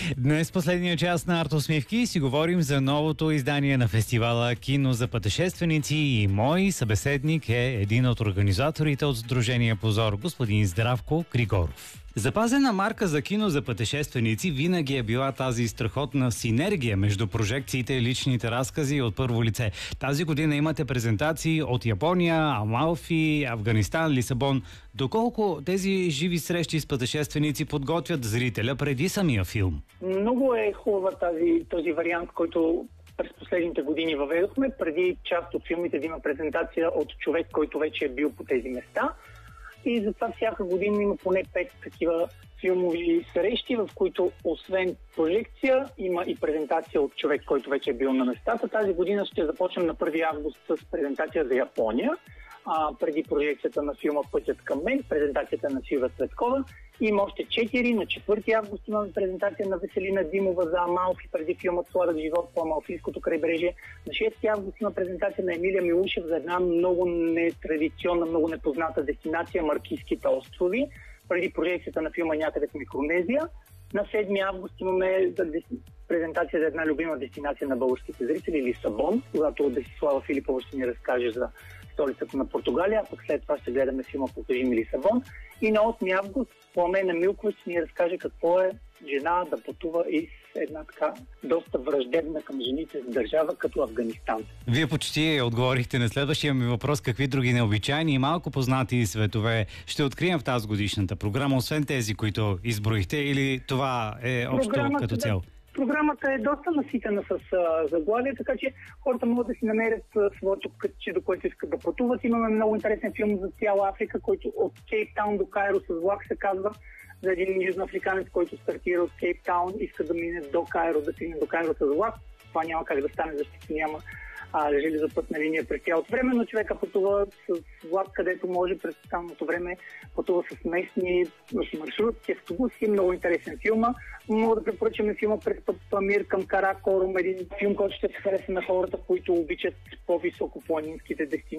Днес последния част на Артусмивки си говорим за новото издание на фестивала Кино за пътешественици и мой събеседник е един от организаторите от Сдружение Позор, господин Здравко Григоров. Запазена марка за кино за пътешественици винаги е била тази страхотна синергия между прожекциите и личните разкази от първо лице. Тази година имате презентации от Япония, Амалфи, Афганистан, Лисабон. Доколко тези живи срещи с пътешественици подготвят зрителя преди самия филм? Много е хубава този вариант, който през последните години въведохме. Преди част от филмите да има презентация от човек, който вече е бил по тези места. И затова всяка година има поне 5 такива филмови срещи, в които освен прожекция има и презентация от човек, който вече е бил на местата. Тази година ще започнем на 1 август с презентация за Япония, преди прожекцията на филма Пътят към мен, презентацията на Силвия Цветкова. Има още 4. На 4 август имаме презентация на Веселина Димова за Амалфи преди филмът Сладък живот по Амалфийското крайбрежие. На 6 август има презентация на Емилия Милушев за една много нетрадиционна, много непозната дестинация Маркийските острови, преди прожекцията на филма Някъде в Микронезия. На 7 август имаме презентация за една любима дестинация на българските зрители Лисабон, когато Десислава Филипова ще ни разкаже за столицата на Португалия, а пък след това ще гледаме филма Покажи ми Лисабон. И на 8 август Пламена Милкович ще ни разкаже какво е жена да пътува из една така доста враждебна към жените държава като Афганистан. Вие почти отговорихте на следващия ми въпрос. Какви други необичайни и малко познати светове ще открием в тази годишната програма, освен тези, които изброихте, или това е общо като цяло? Програмата е доста наситена с заглавия, така че хората могат да си намерят своето кътче, до което искат да пътуват. Имаме много интересен филм за цяла Африка, който от Кейптаун до Кайро с влак се казва, за един южноафриканец, който стартира от Кейптаун, иска да мине до Кайро, да стигне до Кайро с влак. Това няма как да стане, защото няма железопътна линия през цялото време, но човека пътува с влак, където може през останалото време пътува с местни маршрутки, автобуси. Много интересен филма. Мога да препоръчаме филма През Памир към Каракорум, един филм, който ще се хареса на хората, които обичат по-високо планинските дестинации.